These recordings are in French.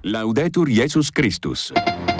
Laudetur Jesus Christus.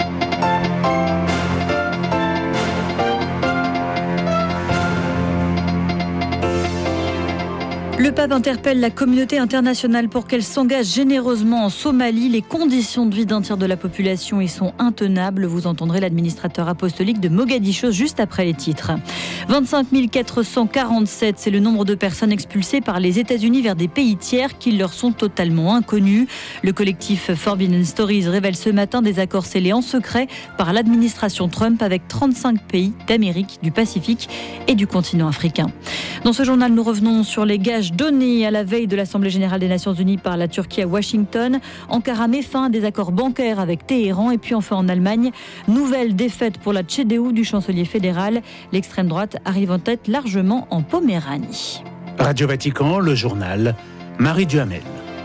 Le pape interpelle la communauté internationale pour qu'elle s'engage généreusement en Somalie. Les conditions de vie d'un tiers de la population y sont intenables. Vous entendrez l'administrateur apostolique de Mogadiscio juste après les titres. 25 447, c'est le nombre de personnes expulsées par les États-Unis vers des pays tiers qui leur sont totalement inconnus. Le collectif Forbidden Stories révèle ce matin des accords scellés en secret par l'administration Trump avec 35 pays d'Amérique, du Pacifique et du continent africain. Dans ce journal, nous revenons sur les gages donnés à la veille de l'Assemblée générale des Nations Unies par la Turquie à Washington. Ankara met fin à des accords bancaires avec Téhéran. Et puis enfin en Allemagne, nouvelle défaite pour la CDU du chancelier fédéral. L'extrême droite arrive en tête largement en Poméranie. Radio Vatican, le journal, Marie Duhamel.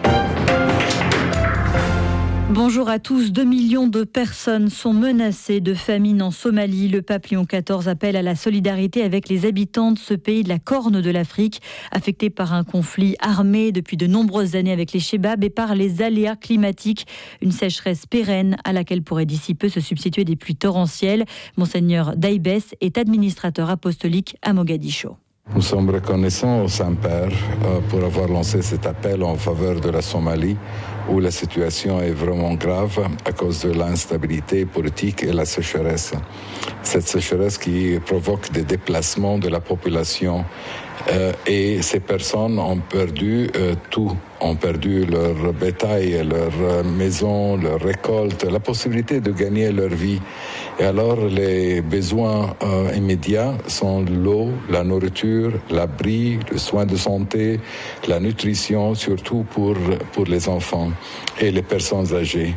Bonjour à tous. 2 millions de personnes sont menacées de famine en Somalie. Le pape Léon XIV appelle à la solidarité avec les habitants de ce pays de la Corne de l'Afrique, affecté par un conflit armé depuis de nombreuses années avec les Chebabs et par les aléas climatiques. Une sécheresse pérenne à laquelle pourraient d'ici peu se substituer des pluies torrentielles. Monseigneur Daïbes est administrateur apostolique à Mogadiscio. Nous sommes reconnaissants au Saint-Père pour avoir lancé cet appel en faveur de la Somalie, où la situation est vraiment grave à cause de l'instabilité politique et la sécheresse. Cette sécheresse qui provoque des déplacements de la population et ces personnes ont perdu tout. Ont perdu leur bétail, leur maison, leur récolte, la possibilité de gagner leur vie. Et alors les besoins immédiats sont l'eau, la nourriture, l'abri, le soin de santé, la nutrition, surtout pour les enfants et les personnes âgées.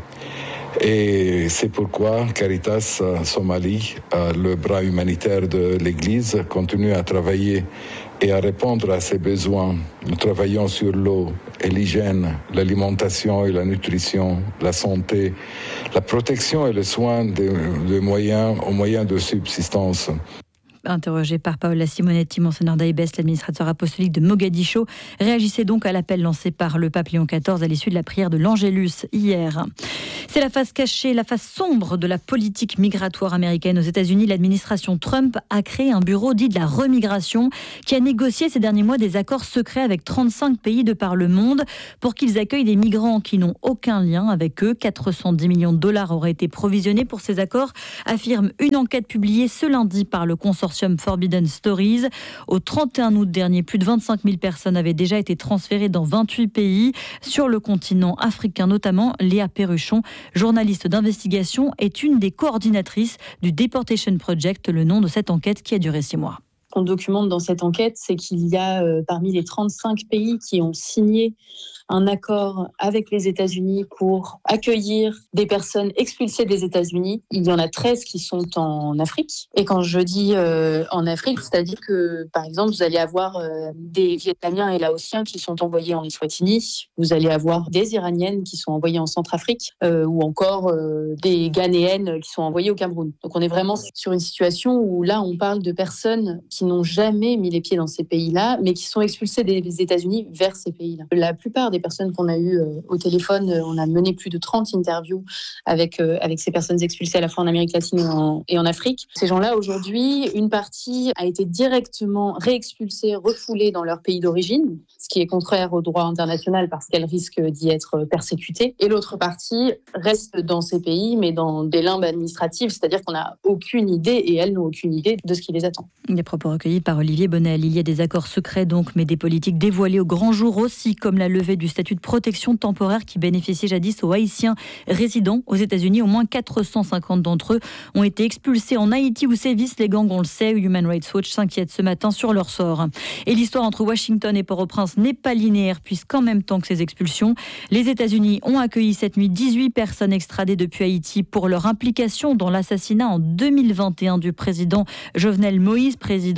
Et c'est pourquoi Caritas Somalie, le bras humanitaire de l'Église, continue à travailler et à répondre à ces besoins. Nous travaillons sur l'eau et l'hygiène, l'alimentation et la nutrition, la santé, la protection et le soin aux moyens de subsistance. Interrogé par Paola Simonetti, Monseigneur Daïbes, l'administrateur apostolique de Mogadiscio, réagissait donc à l'appel lancé par le pape Léon XIV à l'issue de la prière de l'Angélus hier. C'est la face cachée, la face sombre de la politique migratoire américaine. Aux États-Unis, l'administration Trump a créé un bureau dit de la remigration qui a négocié ces derniers mois des accords secrets avec 35 pays de par le monde pour qu'ils accueillent des migrants qui n'ont aucun lien avec eux. 410 millions de dollars auraient été provisionnés pour ces accords, affirme une enquête publiée ce lundi par le consortium Forbidden Stories. Au 31 août dernier, plus de 25 000 personnes avaient déjà été transférées dans 28 pays. Sur le continent africain notamment, Léa Perruchon, journaliste d'investigation, est une des coordinatrices du Deportation Project, le nom de cette enquête qui a duré 6 mois. Ce qu'on documente dans cette enquête, c'est qu'il y a parmi les 35 pays qui ont signé un accord avec les États-Unis pour accueillir des personnes expulsées des États-Unis. Il y en a 13 qui sont en Afrique. Et quand je dis en Afrique, c'est-à-dire que, par exemple, vous allez avoir des Vietnamiens et Laotiens qui sont envoyés en Eswatini. Vous allez avoir des Iraniennes qui sont envoyées en Centrafrique ou encore des Ghanéennes qui sont envoyées au Cameroun. Donc on est vraiment sur une situation où là, on parle de personnes qui n'ont jamais mis les pieds dans ces pays-là, mais qui sont expulsées des États-Unis vers ces pays-là. La plupart des personnes qu'on a eues au téléphone, on a mené plus de 30 interviews avec ces personnes expulsées à la fois en Amérique latine et en Afrique. Ces gens-là, aujourd'hui, une partie a été directement réexpulsée, refoulée dans leur pays d'origine, ce qui est contraire au droit international parce qu'elle risque d'y être persécutée. Et l'autre partie reste dans ces pays, mais dans des limbes administratives, c'est-à-dire qu'on n'a aucune idée, et elles n'ont aucune idée de ce qui les attend. Des propos recueillis par Olivier Bonnel. Il y a des accords secrets donc, mais des politiques dévoilées au grand jour aussi, comme la levée du statut de protection temporaire qui bénéficiait jadis aux Haïtiens résidant aux États-Unis. Au moins 450 d'entre eux ont été expulsés en Haïti où sévissent les gangs, on le sait. Human Rights Watch s'inquiète ce matin sur leur sort. Et l'histoire entre Washington et Port-au-Prince n'est pas linéaire puisqu'en même temps que ces expulsions, les États-Unis ont accueilli cette nuit 18 personnes extradées depuis Haïti pour leur implication dans l'assassinat en 2021 du président Jovenel Moïse, président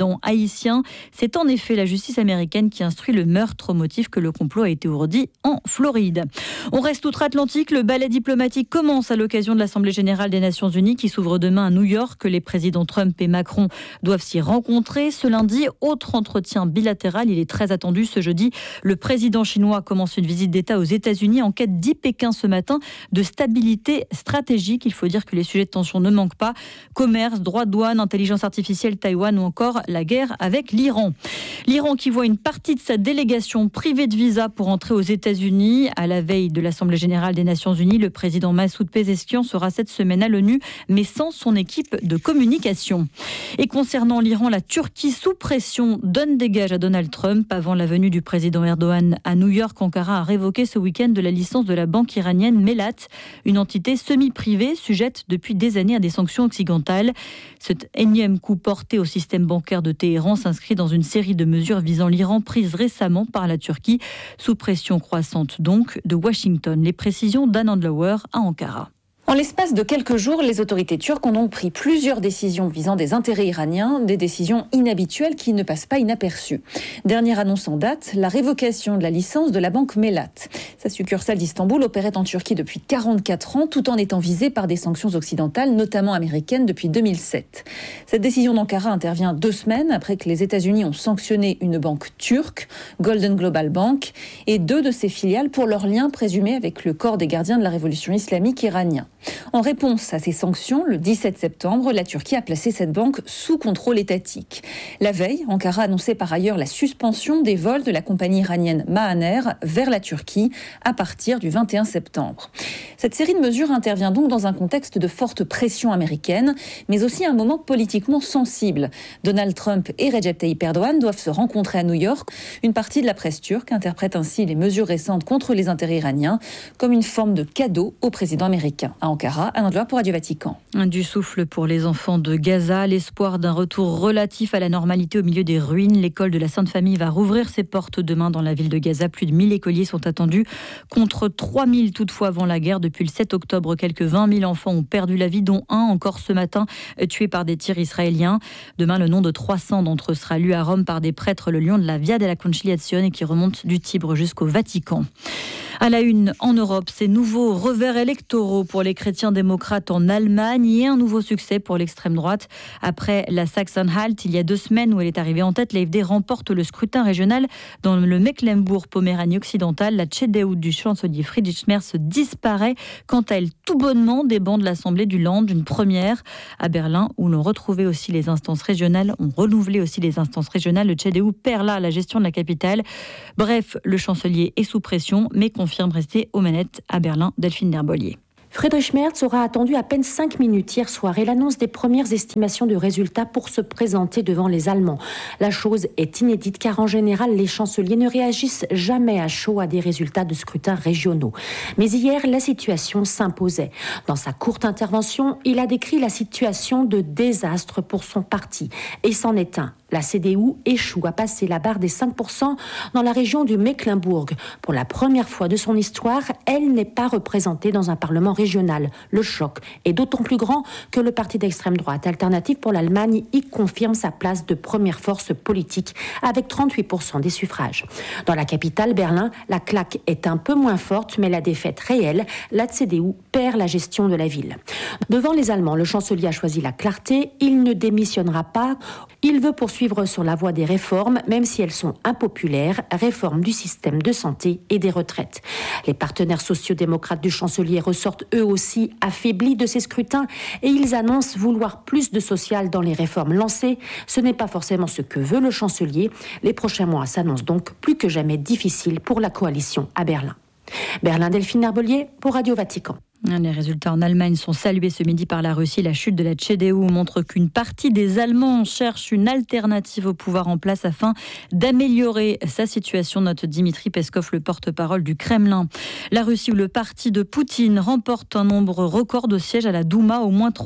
président haïtien. C'est en effet la justice américaine qui instruit le meurtre au motif que le complot a été ourdi en Floride. On reste outre-Atlantique. Le ballet diplomatique commence à l'occasion de l'Assemblée générale des Nations Unies qui s'ouvre demain à New York. Les présidents Trump et Macron doivent s'y rencontrer. Ce lundi, autre entretien bilatéral. Il est très attendu ce jeudi. Le président chinois commence une visite d'État aux États-Unis en quête, dit Pékin ce matin, de stabilité stratégique. Il faut dire que les sujets de tension ne manquent pas. Commerce, droits de douane, intelligence artificielle, Taïwan ou encore la guerre avec l'Iran. L'Iran qui voit une partie de sa délégation privée de visa pour entrer aux États-Unis. À la veille de l'Assemblée générale des Nations Unies, le président Massoud Pezeshkian sera cette semaine à l'ONU, mais sans son équipe de communication. Et concernant l'Iran, la Turquie sous pression donne des gages à Donald Trump. Avant la venue du président Erdogan à New York, Ankara a révoqué ce week-end de la licence de la banque iranienne Melat, une entité semi-privée sujette depuis des années à des sanctions occidentales. Cet énième coup porté au système bancaire de Téhéran s'inscrit dans une série de mesures visant l'Iran prises récemment par la Turquie, sous pression croissante donc de Washington. Les précisions d'Anne Andlauer à Ankara. En l'espace de quelques jours, les autorités turques ont donc pris plusieurs décisions visant des intérêts iraniens, des décisions inhabituelles qui ne passent pas inaperçues. Dernière annonce en date, la révocation de la licence de la banque Melat. Sa succursale d'Istanbul opérait en Turquie depuis 44 ans, tout en étant visée par des sanctions occidentales, notamment américaines, depuis 2007. Cette décision d'Ankara intervient 2 semaines après que les États-Unis ont sanctionné une banque turque, Golden Global Bank, et 2 de ses filiales pour leurs liens présumés avec le corps des gardiens de la révolution islamique iranien. En réponse à ces sanctions, le 17 septembre, la Turquie a placé cette banque sous contrôle étatique. La veille, Ankara annonçait par ailleurs la suspension des vols de la compagnie iranienne Mahaner vers la Turquie à partir du 21 septembre. Cette série de mesures intervient donc dans un contexte de forte pression américaine, mais aussi un moment politiquement sensible. Donald Trump et Recep Tayyip Erdogan doivent se rencontrer à New York. Une partie de la presse turque interprète ainsi les mesures récentes contre les intérêts iraniens comme une forme de cadeau au président américain. À Ankara, Anne Andlauer pour Radio Vatican. Du souffle pour les enfants de Gaza, l'espoir d'un retour relatif à la normalité au milieu des ruines. L'école de la Sainte Famille va rouvrir ses portes demain dans la ville de Gaza. Plus de 1000 écoliers sont attendus, contre 3000 toutefois avant la guerre. Depuis le 7 octobre, quelques 20 000 enfants ont perdu la vie, dont un encore ce matin, tué par des tirs israéliens. Demain, le nom de 300 d'entre eux sera lu à Rome par des prêtres le long de la Via della Conciliazione qui remonte du Tibre jusqu'au Vatican. À la une, en Europe, ces nouveaux revers électoraux pour les chrétiens démocrates en Allemagne et un nouveau succès pour l'extrême droite. Après la Sachsen-Anhalt, il y a 2 semaines où elle est arrivée en tête, l'AfD remporte le scrutin régional dans le Mecklembourg-Poméranie occidentale. La CDU du chancelier Friedrich Merz disparaît quant à elle tout bonnement des bancs de l'Assemblée du Land, une première à Berlin où l'on retrouvait aussi les instances régionales, on renouvelait aussi les instances régionales. Le CDU perd là la gestion de la capitale. Bref, le chancelier est sous pression, mais confirme rester aux manettes à Berlin. Delphine Derbolier. Friedrich Merz aura attendu à peine 5 minutes hier soir et l'annonce des premières estimations de résultats pour se présenter devant les Allemands. La chose est inédite car en général, les chanceliers ne réagissent jamais à chaud à des résultats de scrutins régionaux. Mais hier, la situation s'imposait. Dans sa courte intervention, il a décrit la situation de désastre pour son parti et c'en est un. La CDU échoue à passer la barre des 5% dans la région du Mecklembourg. Pour la première fois de son histoire, elle n'est pas représentée dans un parlement régional. Le choc est d'autant plus grand que le parti d'extrême droite Alternative pour l'Allemagne y confirme sa place de première force politique avec 38% des suffrages. Dans la capitale, Berlin, la claque est un peu moins forte, mais la défaite réelle, la CDU perd la gestion de la ville. Devant les Allemands, le chancelier a choisi la clarté. Il ne démissionnera pas. Il veut poursuivre sur la voie des réformes, même si elles sont impopulaires, réforme du système de santé et des retraites. Les partenaires sociaux-démocrates du chancelier ressortent eux aussi affaiblis de ces scrutins et ils annoncent vouloir plus de social dans les réformes lancées. Ce n'est pas forcément ce que veut le chancelier. Les prochains mois s'annoncent donc plus que jamais difficiles pour la coalition à Berlin. Berlin, Delphine Herbelier pour Radio Vatican. Les résultats en Allemagne sont salués ce midi par la Russie. La chute de la CDU montre qu'une partie des Allemands cherche une alternative au pouvoir en place afin d'améliorer sa situation, note Dimitri Peskov, le porte-parole du Kremlin. La Russie, où le parti de Poutine remporte un nombre record de sièges à la Douma, au moins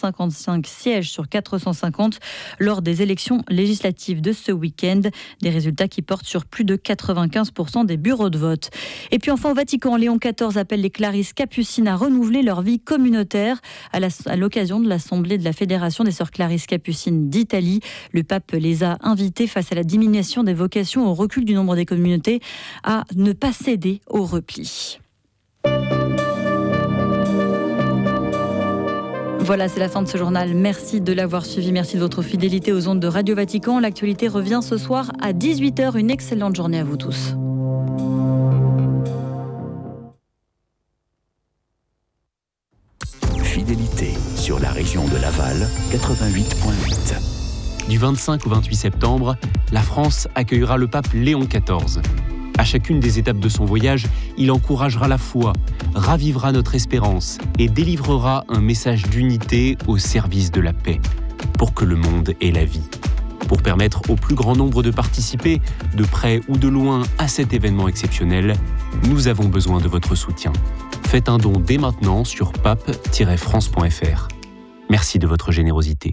355 sièges sur 450 lors des élections législatives de ce week-end. Des résultats qui portent sur plus de 95% des bureaux de vote. Et puis enfin au Vatican, Léon XIV appelle les Clarisses capucines à renouveler leur vie communautaire. À l'occasion de l'Assemblée de la Fédération des Sœurs Clarisses Capucines d'Italie, le pape les a invités, face à la diminution des vocations, au recul du nombre des communautés, à ne pas céder au repli. Voilà, c'est la fin de ce journal. Merci de l'avoir suivi. Merci de votre fidélité aux ondes de Radio Vatican. L'actualité revient ce soir à 18h. Une excellente journée à vous tous. Fidélité sur la région de Laval, 88.8. Du 25 au 28 septembre, la France accueillera le pape Léon XIV. À chacune des étapes de son voyage, il encouragera la foi, ravivera notre espérance et délivrera un message d'unité au service de la paix, pour que le monde ait la vie. Pour permettre au plus grand nombre de participer, de près ou de loin, à cet événement exceptionnel, nous avons besoin de votre soutien. Faites un don dès maintenant sur pape-france.fr. Merci de votre générosité.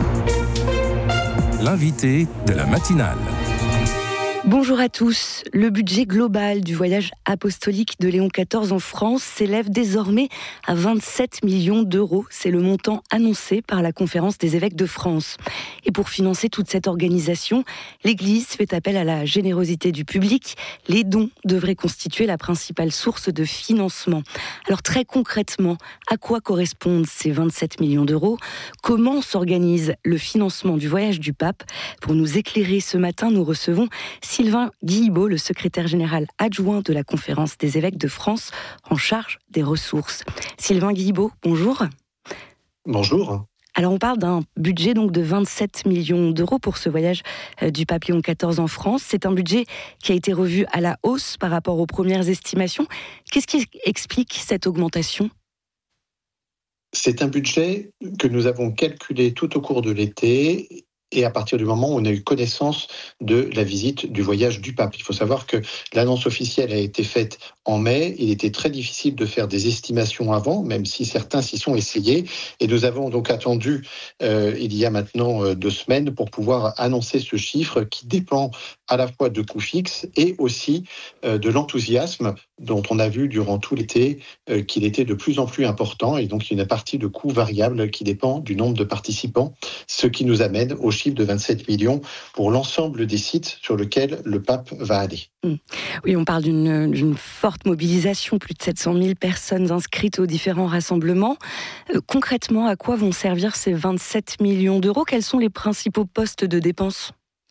L'invité de la matinale. Bonjour à tous. Le budget global du voyage apostolique de Léon XIV en France s'élève désormais à 27 millions d'euros. C'est le montant annoncé par la Conférence des évêques de France. Et pour financer toute cette organisation, l'Église fait appel à la générosité du public. Les dons devraient constituer la principale source de financement. Alors très concrètement, à quoi correspondent ces 27 millions d'euros ? Comment s'organise le financement du voyage du pape ? Pour nous éclairer ce matin, nous recevons Sylvain Guillibaud, le secrétaire général adjoint de la Conférence des évêques de France, en charge des ressources. Sylvain Guillibaud, bonjour. Bonjour. Alors on parle d'un budget donc de 27 millions d'euros pour ce voyage du pape Léon XIV en France. C'est un budget qui a été revu à la hausse par rapport aux premières estimations. Qu'est-ce qui explique cette augmentation ? C'est un budget que nous avons calculé tout au cours de l'été et à partir du moment où on a eu connaissance de la visite du voyage du pape. Il faut savoir que l'annonce officielle a été faite en mai. Il était très difficile de faire des estimations avant, même si certains s'y sont essayés. Et nous avons donc attendu, il y a maintenant 2 semaines, pour pouvoir annoncer ce chiffre qui dépend à la fois de coûts fixes et aussi de l'enthousiasme dont on a vu durant tout l'été qu'il était de plus en plus important. Et donc, il y a une partie de coûts variables qui dépend du nombre de participants, ce qui nous amène au chiffre de 27 millions pour l'ensemble des sites sur lesquels le pape va aller. Oui, on parle d'une forte mobilisation, plus de 700 000 personnes inscrites aux différents rassemblements. Concrètement, à quoi vont servir ces 27 millions d'euros ? Quels sont les principaux postes de dépenses ?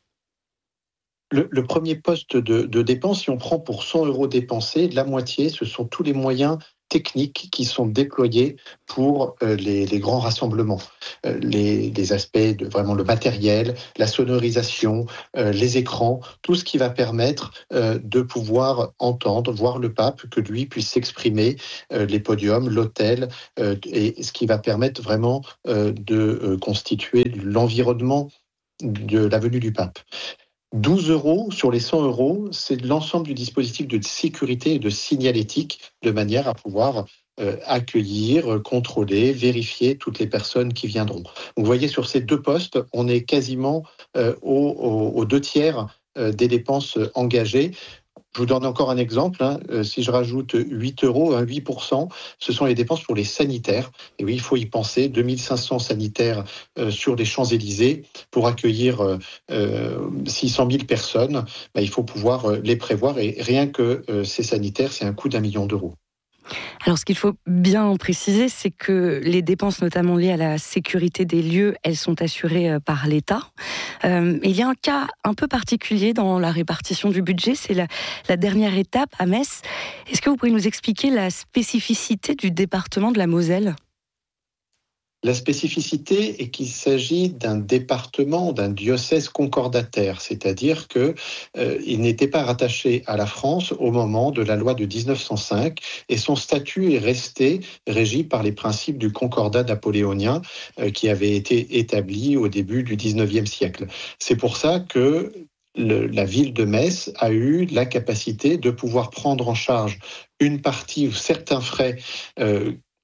Le premier poste de dépense, si on prend pour 100 euros dépensés, la moitié, ce sont tous les moyens techniques qui sont déployés pour les grands rassemblements. Les aspects de vraiment le matériel, la sonorisation, les écrans, tout ce qui va permettre de pouvoir entendre, voir le pape, que lui puisse s'exprimer, les podiums, l'hôtel, et ce qui va permettre vraiment de constituer l'environnement de la venue du pape. 12 euros sur les 100 euros, c'est l'ensemble du dispositif de sécurité et de signalétique, de manière à pouvoir accueillir, contrôler, vérifier toutes les personnes qui viendront. Donc, vous voyez, sur ces 2 postes, on est quasiment aux 2 tiers des dépenses engagées. Je vous donne encore un exemple. Si je rajoute 8 euros, 8%, ce sont les dépenses pour les sanitaires. Et oui, il faut y penser. 2500 sanitaires sur les Champs-Élysées pour accueillir 600 000 personnes. Il faut pouvoir les prévoir. Et rien que ces sanitaires, c'est un coût d'1 million d'euros. Alors, ce qu'il faut bien préciser, c'est que les dépenses, notamment liées à la sécurité des lieux, elles sont assurées par l'État. Il y a un cas un peu particulier dans la répartition du budget, c'est la dernière étape à Metz. Est-ce que vous pouvez nous expliquer la spécificité du département de la Moselle ? La spécificité est qu'il s'agit d'un département, d'un diocèse concordataire, c'est-à-dire qu'il n'était pas rattaché à la France au moment de la loi de 1905 et son statut est resté régi par les principes du concordat napoléonien qui avait été établi au début du 19e siècle. C'est pour ça que la ville de Metz a eu la capacité de pouvoir prendre en charge une partie ou certains frais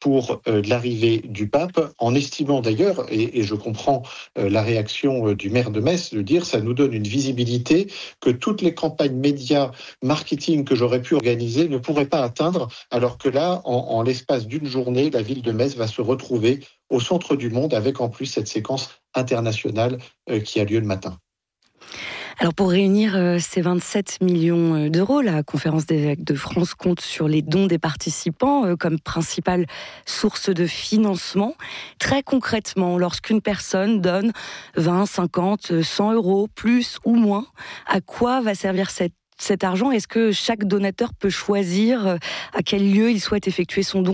pour l'arrivée du pape, en estimant d'ailleurs, et je comprends la réaction du maire de Metz, de dire ça nous donne une visibilité que toutes les campagnes médias, marketing que j'aurais pu organiser ne pourraient pas atteindre, alors que là, en l'espace d'une journée, la ville de Metz va se retrouver au centre du monde avec en plus cette séquence internationale qui a lieu le matin. Alors pour réunir ces 27 millions d'euros, la Conférence des évêques de France compte sur les dons des participants comme principale source de financement. Très concrètement, lorsqu'une personne donne 20, 50, 100 euros, plus ou moins, à quoi va servir cet argent ? Est-ce que chaque donateur peut choisir à quel lieu il souhaite effectuer son don ?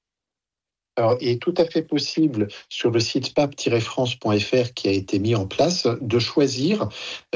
Alors, il est tout à fait possible sur le site pape-france.fr qui a été mis en place de choisir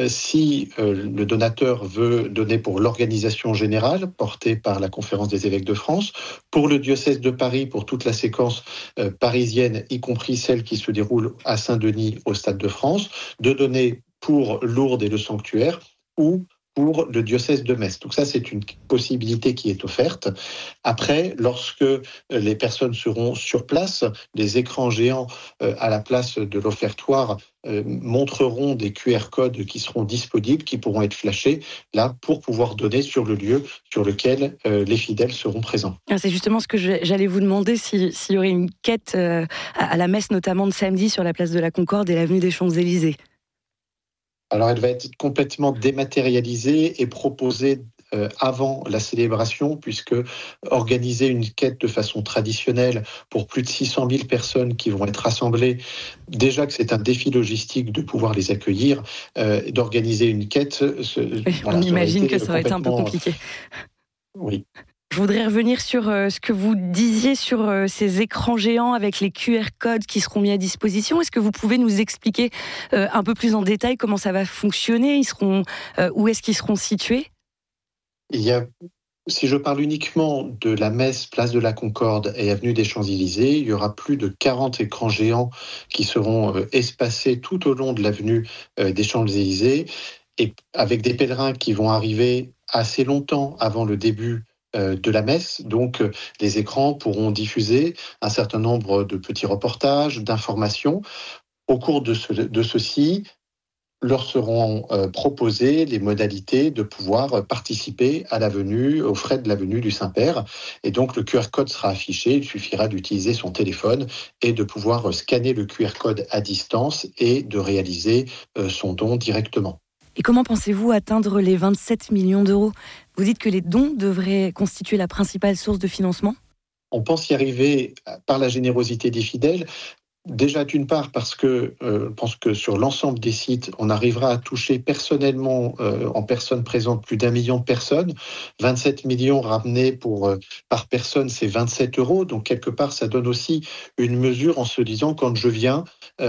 si le donateur veut donner pour l'organisation générale portée par la Conférence des évêques de France, pour le diocèse de Paris, pour toute la séquence parisienne, y compris celle qui se déroule à Saint-Denis au Stade de France, de donner pour Lourdes et le sanctuaire ou pour le diocèse de Metz. Donc ça, c'est une possibilité qui est offerte. Après, lorsque les personnes seront sur place, les écrans géants à la place de l'offertoire montreront des QR codes qui seront disponibles, qui pourront être flashés, là, pour pouvoir donner sur le lieu sur lequel les fidèles seront présents. C'est justement ce que j'allais vous demander, s'il y aurait une quête à la messe, notamment de samedi, sur la place de la Concorde et l'avenue des Champs-Élysées. Alors, elle va être complètement dématérialisée et proposée avant la célébration, puisque organiser une quête de façon traditionnelle pour plus de 600 000 personnes qui vont être rassemblées, déjà que c'est un défi logistique de pouvoir les accueillir, d'organiser une quête... On imagine que ça aurait été un peu compliqué. Oui. Je voudrais revenir sur ce que vous disiez sur ces écrans géants avec les QR codes qui seront mis à disposition. Est-ce que vous pouvez nous expliquer un peu plus en détail comment ça va fonctionner ? Où est-ce qu'ils seront situés ? Si je parle uniquement de la messe, place de la Concorde et avenue des Champs-Élysées, il y aura plus de 40 écrans géants qui seront espacés tout au long de l'avenue des Champs-Élysées, et avec des pèlerins qui vont arriver assez longtemps avant le début de la messe. Donc, les écrans pourront diffuser un certain nombre de petits reportages, d'informations. Au cours de ceci, leur seront proposées les modalités de pouvoir participer à l'avenue, aux frais de l'avenue du Saint-Père. Et donc, le QR code sera affiché. Il suffira d'utiliser son téléphone et de pouvoir scanner le QR code à distance et de réaliser son don directement. Et comment pensez-vous atteindre les 27 millions d'euros ? Vous dites que les dons devraient constituer la principale source de financement ? On pense y arriver par la générosité des fidèles. Déjà, d'une part, parce que je pense que sur l'ensemble des sites, on arrivera à toucher personnellement, en personne présente, plus d'1 million de personnes. 27 millions ramenés par personne, c'est 27 euros. Donc, quelque part, ça donne aussi une mesure en se disant, quand je viens,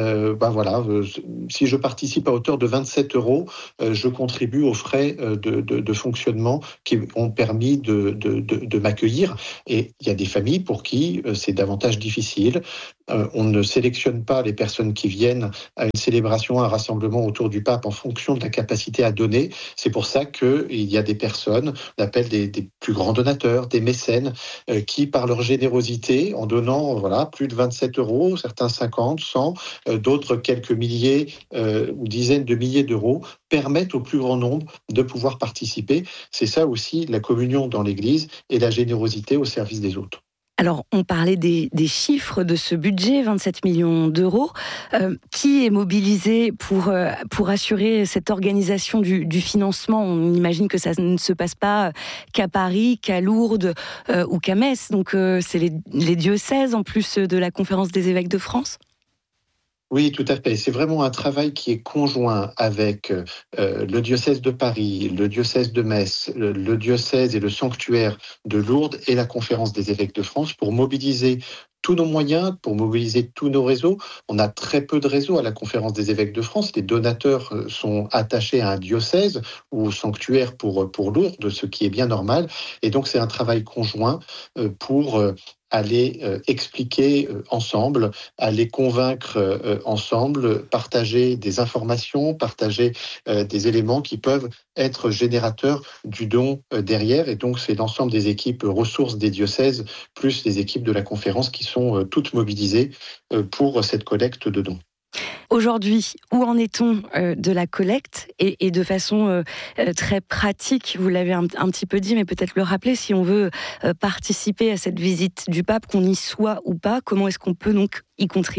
si je participe à hauteur de 27 euros, je contribue aux frais de fonctionnement qui ont permis de m'accueillir. Et il y a des familles pour qui c'est davantage difficile. On ne sélectionne pas les personnes qui viennent à une célébration, à un rassemblement autour du pape en fonction de la capacité à donner. C'est pour ça qu'il y a des personnes, on appelle des plus grands donateurs, des mécènes, qui par leur générosité, en donnant plus de 27 euros, certains 50, 100, d'autres quelques milliers ou dizaines de milliers d'euros, permettent au plus grand nombre de pouvoir participer. C'est ça aussi la communion dans l'Église et la générosité au service des autres. Alors, on parlait des chiffres de ce budget, 27 millions d'euros. Qui est mobilisé pour assurer cette organisation du financement ? On imagine que ça ne se passe pas qu'à Paris, qu'à Lourdes ou qu'à Metz. Donc, c'est les diocèses, en plus de la Conférence des évêques de France ? Oui, tout à fait. C'est vraiment un travail qui est conjoint avec le diocèse de Paris, le diocèse de Metz, le diocèse et le sanctuaire de Lourdes et la Conférence des évêques de France pour mobiliser tous nos moyens, pour mobiliser tous nos réseaux. On a très peu de réseaux à la Conférence des évêques de France. Les donateurs sont attachés à un diocèse ou au sanctuaire pour Lourdes, ce qui est bien normal. Et donc, c'est un travail conjoint pour à les expliquer ensemble, à les convaincre ensemble, partager des informations, partager des éléments qui peuvent être générateurs du don derrière. Et donc, c'est l'ensemble des équipes ressources des diocèses, plus les équipes de la conférence qui sont toutes mobilisées pour cette collecte de dons. Aujourd'hui, où en est-on de la collecte et de façon très pratique, vous l'avez un petit peu dit, mais peut-être le rappeler, si on veut participer à cette visite du pape, qu'on y soit ou pas, comment est-ce qu'on peut donc y contribuer ?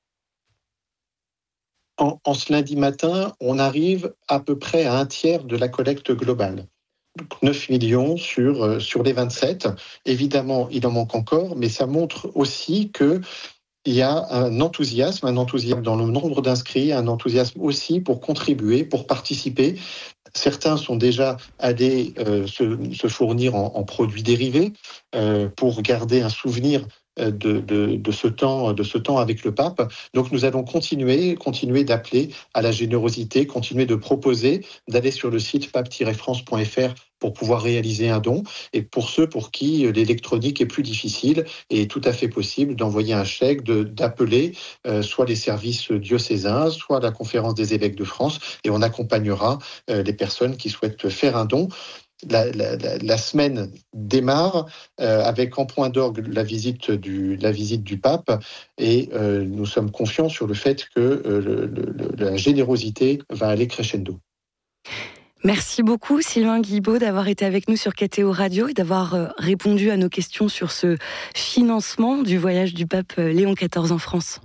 En ce lundi matin, on arrive à peu près à un tiers de la collecte globale. 9 millions sur les 27. Évidemment, il en manque encore, mais ça montre aussi que il y a un enthousiasme dans le nombre d'inscrits, un enthousiasme aussi pour contribuer, pour participer. Certains sont déjà allés se fournir en produits dérivés pour garder un souvenir de ce temps avec le pape. Donc nous allons continuer d'appeler à la générosité, continuer de proposer, d'aller sur le site pape-france.fr pour pouvoir réaliser un don. Et pour ceux pour qui l'électronique est plus difficile, il est tout à fait possible d'envoyer un chèque, d'appeler soit les services diocésains, soit la conférence des évêques de France, et on accompagnera les personnes qui souhaitent faire un don. La semaine démarre avec en point d'orgue la visite du pape, et nous sommes confiants sur le fait que la générosité va aller crescendo. Merci beaucoup Sylvain Guibaud d'avoir été avec nous sur KTO Radio et d'avoir répondu à nos questions sur ce financement du voyage du pape Léon XIV en France.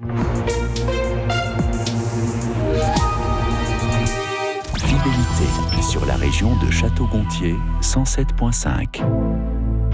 Fidélité sur la région de Château-Gontier 107.5.